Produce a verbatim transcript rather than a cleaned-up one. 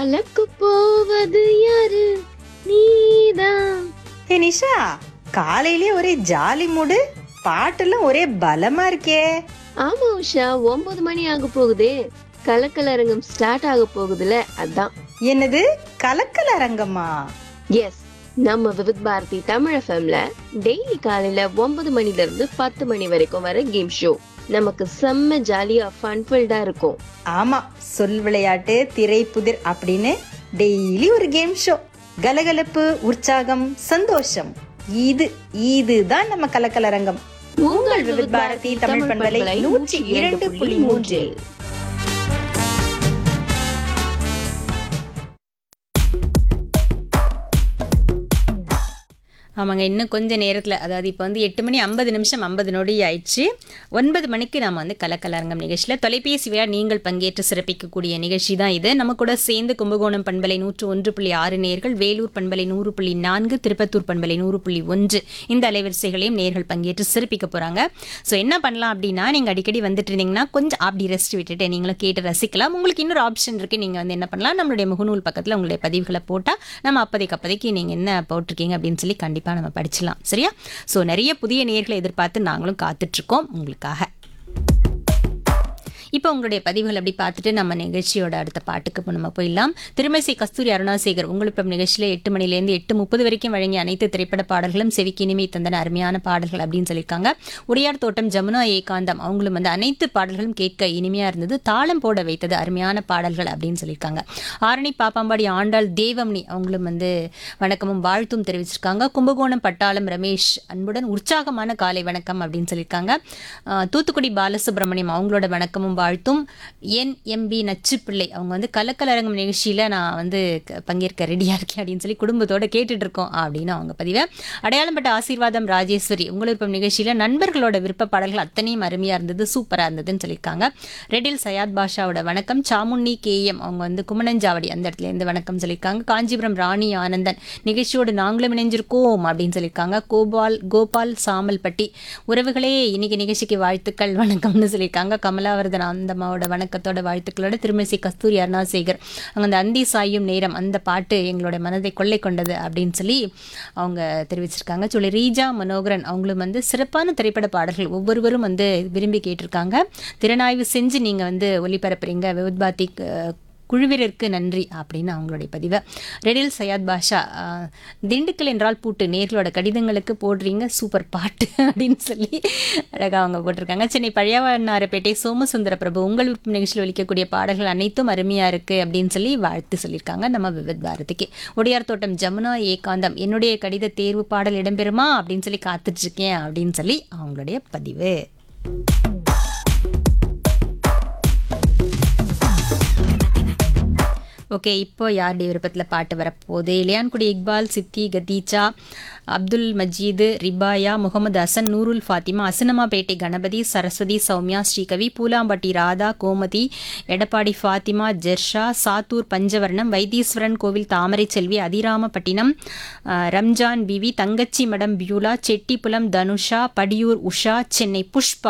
கலக்கு போவது யாரு நீதான். ஹே நிஷா, காலையிலே ஒரே ஜாலி மூடு, பாட்டெல்லாம் ஒரே பலமா இருக்கே. ஆமா உஷா, ஒன்பது மணி ஆக போகுதே, கலக்கலரங்கம் ஸ்டார்ட் ஆக போகுதுல, அதான். என்னது கலக்கல அரங்கமா? எஸ், நம்ம விவித் பாரதி தமிழ் எஃப்எம்ல டெய்லி காலையில ஒன்பது மணில இருந்து பத்து மணி வரைக்கும் வர கேம் ஷோ நமக்கு செம்ம ஜாலியா ஃபன்ஃபில்டா இருக்கும். ஆமா, சொல் விளையாட்டு, திரை புதிர் அப்படின்னு டெய்லி ஒரு கேம் ஷோ. கலகலப்பு, உற்சாகம், சந்தோஷம், இது இதுதான் நம்ம கலக்கலரங்கம். உங்கள் விவித் பாரதி தமிழ் பண்பலை நூற்றி இரண்டு புள்ளி மூன்று. ஆமாங்க, இன்னும் கொஞ்சம் நேரத்தில், அதாவது இப்போ வந்து எட்டு மணி ஐம்பது நிமிஷம் ஐம்பது நொடி ஆயிடுச்சு. ஒன்பது மணிக்கு நாம் வந்து கலக்கலரங்கம் நிகழ்ச்சியில் தொலைபேசி வழியாக நீங்கள் பங்கேற்று சிறப்பிக்கக்கூடிய நிகழ்ச்சி தான் இது. நம்ம கூட சேர்ந்து கும்பகோணம் பண்பலை நூற்று ஒன்று புள்ளி ஆறு நேர்கள், வேலூர் பண்பலை நூறு புள்ளி நான்கு, திருப்பத்தூர் பண்பலை நூறு புள்ளி ஒன்று இந்த அலைவரிசைகளையும் நேர்கள் பங்கேற்று சிறப்பிக்க போகிறாங்க. ஸோ என்ன பண்ணலாம் அப்படின்னா, நீங்கள் அடிக்கடி வந்துட்டு இருந்தீங்கன்னா கொஞ்சம் அப்படி ரெஸ்ட் விட்டுட்டு நீங்களும் கேட்டு ரசிக்கலாம். உங்களுக்கு இன்னொரு ஆப்ஷன் இருக்குது, நீங்கள் வந்து என்ன பண்ணலாம், நம்மளுடைய முகநூல் பக்கத்தில் உங்களுடைய பதிவுகளை போட்டால் நம்ம அப்போதைக்கு அப்போதைக்கு நீங்கள் என்ன போட்டிருக்கீங்க அப்படின்னு சொல்லி கண்டிப்பாக நம்ம படிச்சலாம். சரியா? ஸோ நிறைய புதிய நேயர்களை எதிர்பார்த்து நாங்களும் காத்துட்ருக்கோம் உங்களுக்காக. இப்போ உங்களுடைய பதிவுகள் அப்படி பார்த்துட்டு நம்ம நிகழ்ச்சியோட அடுத்த பாட்டுக்கு இப்போ நம்ம போயிடலாம். திருமசி கஸ்தூரி அருணாசேகர் உங்களுக்கு நிகழ்ச்சியில் எட்டு மணிலேருந்து எட்டு முப்பது வரைக்கும் வழங்கிய அனைத்து திரைப்பட பாடல்களும் செவிக்கு இனிமை தந்தன அருமையான பாடல்கள் அப்படின்னு சொல்லியிருக்காங்க. உடையார் தோட்டம் ஜமுனா ஏகாந்தம் அவங்களும் வந்து அனைத்து பாடல்களும் கேட்க இனிமையாக இருந்தது, தாளம் போட வைத்தது அருமையான பாடல்கள் அப்படின்னு சொல்லியிருக்காங்க. ஆரணி பாப்பாம்பாடி ஆண்டாள் தேவம்னி அவங்களும் வந்து வணக்கமும் வாழ்த்தும் தெரிவிச்சிருக்காங்க. கும்பகோணம் பட்டாளம் ரமேஷ் அன்புடன் உற்சாகமான காலை வணக்கம் அப்படின்னு சொல்லியிருக்காங்க. தூத்துக்குடி பாலசுப்ரமணியம் அவங்களோட வணக்கமும் வாழ்த்தும். என் எம்பி நச்சுப்பிள்ளை அவங்க வந்து கலக்கலரங்கம் நிகழ்ச்சியில் நான் வந்து பங்கேற்க ரெடியாக இருக்கேன் அப்படின்னு சொல்லி குடும்பத்தோடு கேட்டுட்டு இருக்கோம் அப்படின்னு அவங்க பதிவை. அடையாளம்பட்ட ஆசீர்வாதம் ராஜேஸ்வரி உங்கள் விருப்பம் நிகழ்ச்சியில் நண்பர்களோட விருப்ப பாடல்கள் அத்தனையும் அருமையாக இருந்தது, சூப்பராக இருந்ததுன்னு சொல்லியிருக்காங்க. ரெடில் சயாத் பாஷாவோட வணக்கம். சாமுண்ணி கேஎம் அவங்க வந்து குமணஞ்சாவடி அந்த இடத்துல இருந்து வணக்கம் சொல்லியிருக்காங்க. காஞ்சிபுரம் ராணி ஆனந்தன் நிகழ்ச்சியோடு நாங்களும் இணைஞ்சிருக்கோம் அப்படின்னு சொல்லியிருக்காங்க. கோபால் கோபால் சாமல்பட்டி உறவுகளே இன்னைக்கு நிகழ்ச்சிக்கு வாழ்த்துக்கள் வணக்கம்னு சொல்லியிருக்காங்க. கமலாவர்தன் அந்த அம்மாவோட வணக்கத்தோட வாழ்த்துக்களோட திருமசி கஸ்தூரி அருணாசேகர் அவங்க அந்த அந்தி சாயும் நேரம் அந்த பாட்டு எங்களோட மனதை கொள்ளை கொண்டது அப்படின்னு சொல்லி அவங்க தெரிவிச்சிருக்காங்க. சொல்லி ரீஜா மனோகரன் அவங்களும் வந்து சிறப்பான திரைப்பட பாடல்கள் ஒவ்வொருவரும் வந்து விரும்பி கேட்டிருக்காங்க. திறனாய்வு செஞ்சு நீங்கள் வந்து ஒளிபரப்புறீங்க, விவித் பாரதி குழுவினருக்கு நன்றி அப்படின்னு அவங்களுடைய பதிவை. ரெடில் சயாத் பாஷா திண்டுக்கல் என்றால் பூட்டு நேர்களோட கடிதங்களுக்கு போடுறீங்க சூப்பர் பாட்டு அப்படின்னு சொல்லி அழகாக அவங்க போட்டிருக்காங்க. சென்னை பழையவண்ணாரப்பேட்டை சோமசுந்தர பிரபு உங்கள் விருப்பம் நிகழ்ச்சியில் ஒலிக்கக்கூடிய பாடல்கள் அனைத்தும் அருமையாக இருக்குது அப்படின்னு சொல்லி வாழ்த்து சொல்லியிருக்காங்க நம்ம விவித் பாரதிக்கு. உடையார் தோட்டம் ஜமுனா ஏகாந்தம் என்னுடைய கடித தேர்வு பாடல் இடம்பெறுமா அப்படின்னு சொல்லி காத்துட்ருக்கேன் அப்படின்னு சொல்லி அவங்களுடைய பதிவு. ஓகே, இப்போ யாருடைய விருப்பத்தில் பாட்டு வரப்போகுது? இளையான்குடி இக்பால், சித்தி, கதீஜா, அப்துல் மஜீது, ரிபாயா, முகமது ஹசன், நூருல் ஃபாத்திமா, அசனமாபேட்டை கணபதி, சரஸ்வதி, சௌமியா, ஸ்ரீகவி, பூலாம்பட்டி ராதா, கோமதி, எடப்பாடி ஃபாத்திமா, ஜெர்ஷா, சாத்தூர் பஞ்சவர்ணம், வைத்தீஸ்வரன் கோவில் தாமரை செல்வி, அதிராமப்பட்டினம் ரம்ஜான் பிவி, தங்கச்சி மடம் பியூலா, செட்டிப்புலம் தனுஷா, படியூர் உஷா, சென்னை புஷ்பா